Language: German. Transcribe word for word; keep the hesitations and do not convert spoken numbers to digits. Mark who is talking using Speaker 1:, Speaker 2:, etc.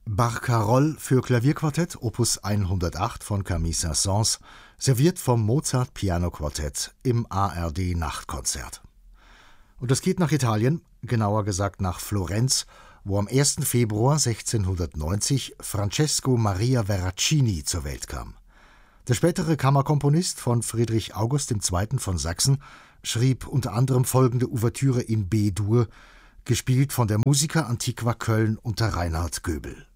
Speaker 1: Barcarolle für Klavierquartett Opus hundertacht von Camille Saint-Saëns, serviert vom Mozart Pianoquartett im A R D Nachtkonzert. Und es geht nach Italien, genauer gesagt nach Florenz, wo am ersten Februar sechzehnhundertneunzig Francesco Maria Veracini zur Welt kam. Der spätere Kammerkomponist von Friedrich August der Zweite. Von Sachsen schrieb unter anderem folgende Ouvertüre in B-Dur, gespielt von der Musica Antiqua Köln unter Reinhard Göbel.